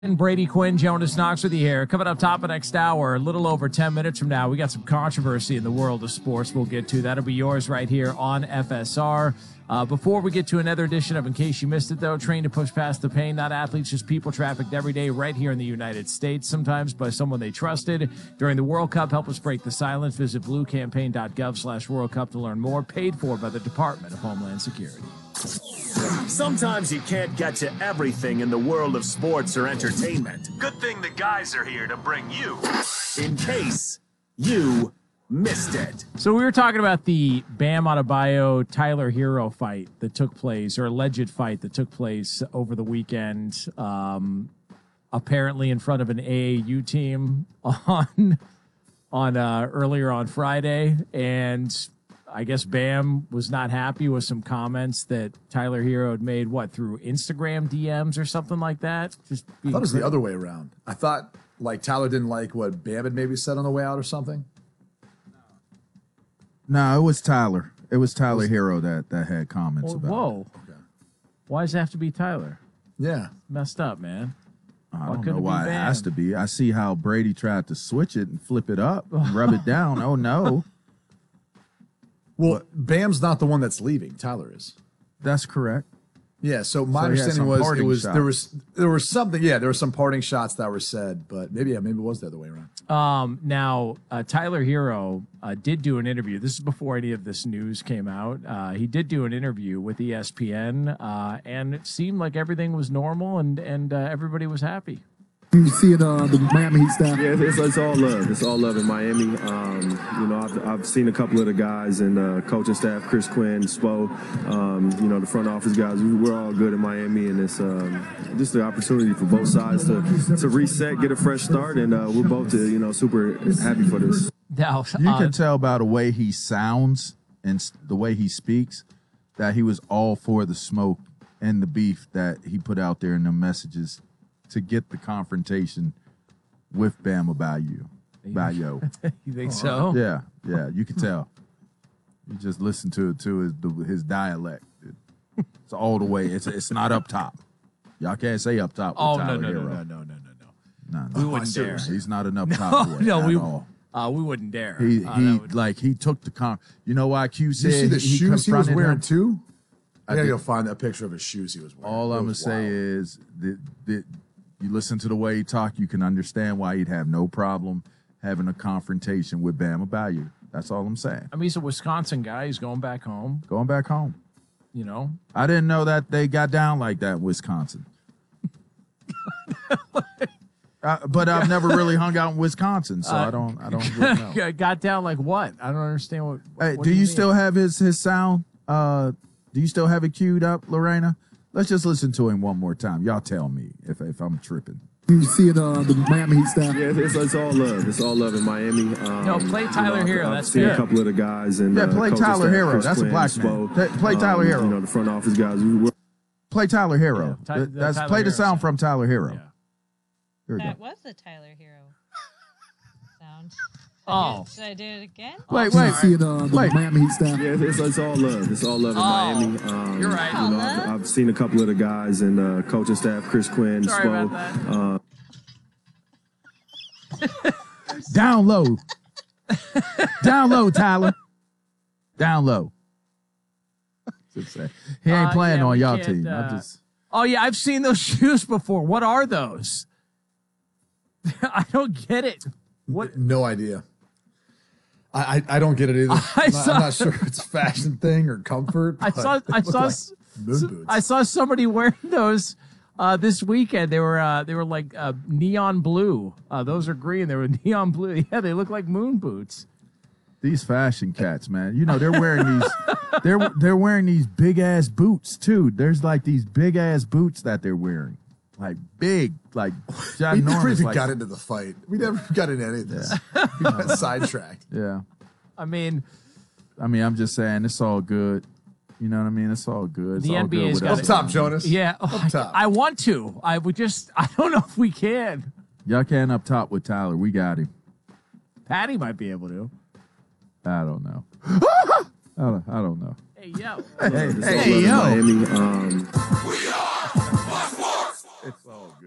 And Brady Quinn, Jonas Knox with you here. Coming up top of next hour, a little over 10 minutes from now, we got some controversy in the world of sports we'll get to. That'll be yours right here on FSR. Before we get to another edition of In Case You Missed It, though, trained to push past the pain, not athletes, just people trafficked every day right here in the United States, sometimes by someone they trusted. During the World Cup, help us break the silence. Visit bluecampaign.gov/World Cup to learn more. Paid for by the Department of Homeland Security. Sometimes you can't get to everything in the world of sports or entertainment. Good thing the guys are here to bring you In Case You Missed It. So we were talking about the Bam Adebayo Tyler Hero fight that took place, or alleged fight that took place over the weekend, apparently in front of an AAU team on earlier on Friday, and I guess Bam was not happy with some comments that Tyler Hero had made, through Instagram DMs or something like that? I thought it was the other way around. I thought, Tyler didn't like what Bam had maybe said on the way out or something. No, it was Tyler. It was Tyler Hero that had comments about Whoa. it. Okay. Why does it have to be Tyler? Yeah. Messed up, man. I don't know why it has to be. I see how Brady tried to switch it and flip it up and rub it down. Oh, no. Well, Bam's not the one that's leaving. Tyler is. That's correct. Yeah, so my understanding was there was something. Yeah, there were some parting shots that were said, but maybe it was the other way around. Now, Tyler Hero did do an interview. This is before any of this news came out. He did do an interview with ESPN, and it seemed like everything was normal and everybody was happy. You see it, the Miami Heat staff. Yeah, it's all love. It's all love in Miami. I've seen a couple of the guys and coaching staff, Chris Quinn, Spo, the front office guys. We're all good in Miami, and it's just the opportunity for both sides to reset, get a fresh start, and we're both super happy for this. Now, you can tell by the way he sounds and the way he speaks that he was all for the smoke and the beef that he put out there in the messages to get the confrontation with Bam Adebayo. You think so? Yeah, you can tell. You just listen to his dialect. It's all the way. It's not up top. Y'all can't say up top. Oh, Tyler no. Hero. No. We wouldn't dare. He's not an up top boy we wouldn't dare. He took the you know why Q said you see the shoes he was wearing him? Too? I gotta go find that picture of his shoes he was wearing. All I'm gonna say is that you listen to the way he talked, you can understand why he'd have no problem having a confrontation with Bam Adebayo. That's all I'm saying. I mean, he's a Wisconsin guy. He's going back home. I didn't know that they got down like that in Wisconsin. But I've never really hung out in Wisconsin, so I don't really know. Got down like what? I don't understand what. Hey, what do you mean? still have his sound? Do you still have it queued up, Lorena? Let's just listen to him one more time. Y'all tell me if I'm tripping. You see it, the Miami Heat staff. Yeah, it's all love. It's all love in Miami. No, play Tyler Hero. I've That's seen fair. a couple of the guys and play Tyler Hero. Chris That's Quinn, a black Spo, man. Play Tyler Hero. The front office guys. Play Tyler Hero. Yeah, That's Tyler play the Hero sound sound. from Tyler Hero. Yeah. Here we That go. was the Tyler Hero sound. Should I do it again? Wait. You see it, the Miami Heat staff. Yeah, it's all love. It's all love in Miami. You're right. I've seen a couple of the guys and coaching staff, Chris Quinn, Sorry Spo. about that. Down low. Down low, Tyler. Down low. He ain't playing on y'all team. Oh, yeah, I've seen those shoes before. What are those? I don't get it. What? No idea. I don't get it either. I'm not sure if it's a fashion thing or comfort. I saw moon boots. I saw somebody wearing those this weekend. They were like neon blue. Those are green. They were neon blue. Yeah, they look like moon boots. These fashion cats, man. You know, they're wearing these they're wearing these big ass boots too. There's like these big ass boots that they're wearing. Like big, like ginormous. We never even got into the fight. We never got into any of this. We got sidetracked. Yeah. I mean, I'm just saying it's all good. You know what I mean? It's all good. It's the all NBA's good got Up top, Jonas. Yeah, Up top. I want to. I don't know if we can. Y'all can up top with Tyler. We got him. Patty might be able to. I don't know. I don't know. Hey, yo. Hey, yo. Miami. It's all